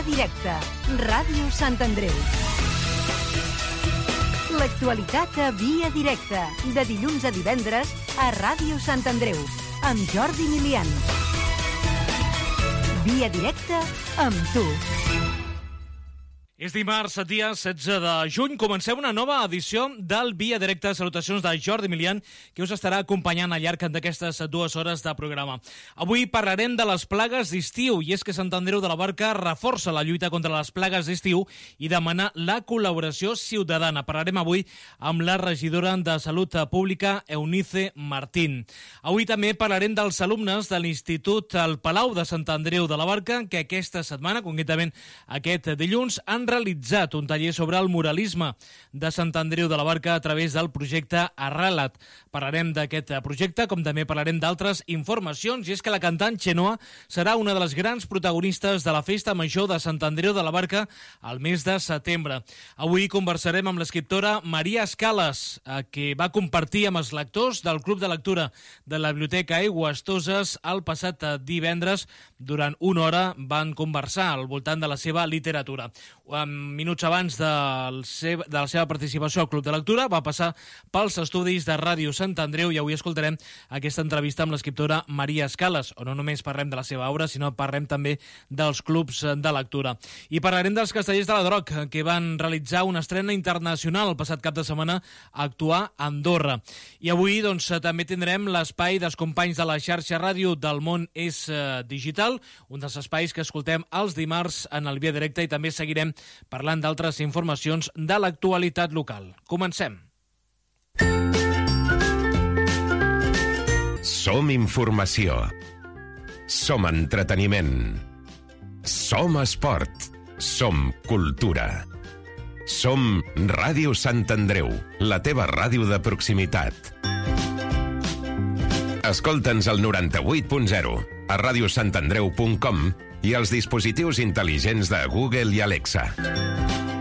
Directa, Ràdio Sant Andreu. L'actualitat a Via Directa, de dilluns a divendres a Ràdio Sant Andreu, amb Jordi Milian. Via Directa amb tu. És dimarts, dia 16 de juny. Comencem una nova edició del Via Directa. Salutacions de Jordi Milian, que us estarà acompanyant al llarg d'aquestes 2 hores de programa. Avui parlarem de les plagues d'estiu, i és que Sant Andreu de la Barca reforça la lluita contra les plagues d'estiu i demana la col·laboració ciutadana. Parlarem avui amb la regidora de Salut Pública, Eunice Martín. Avui també parlarem dels alumnes de l'Institut El Palau de Sant Andreu de la Barca, que aquesta setmana, concretament aquest dilluns, han realitzat un taller sobre el muralisme de Sant Andreu de la Barca a través del projecte Arrela't. Parlarem d'aquest projecte, com també parlarem d'altres informacions, i és que la cantant Xenoa serà una de les grans protagonistes de la Festa Major de Sant Andreu de la Barca al mes de setembre. Avui conversarem amb l'escriptora Maria Escales, que va compartir amb els lectors del Club de Lectura de la Biblioteca Aigües Toses el passat divendres. Durant una hora van conversar al voltant de la seva literatura. Minuts abans de la seva participació al Club de Lectura va passar pels estudis de Ràdio Sant Andreu, i avui escoltarem aquesta entrevista amb l'escriptora Maria Escales, on no només parlem de la seva obra, sinó parlem també dels clubs de lectura. I parlarem dels Castellers de la Droc, que van realitzar una estrena internacional el passat cap de setmana a actuar a Andorra. I avui també tindrem l'espai dels companys de la xarxa ràdio del món és digital, un dels espais que escoltem els dimarts en el Via Directa, i també seguirem parlant d'altres informacions de l'actualitat local. Comencem. Som informació. Som entreteniment. Som esport. Som cultura. Som Ràdio Sant Andreu, la teva ràdio de proximitat. Escolta'ns al 98.0, a radiosantandreu.com i als dispositius intel·ligents de Google i Alexa.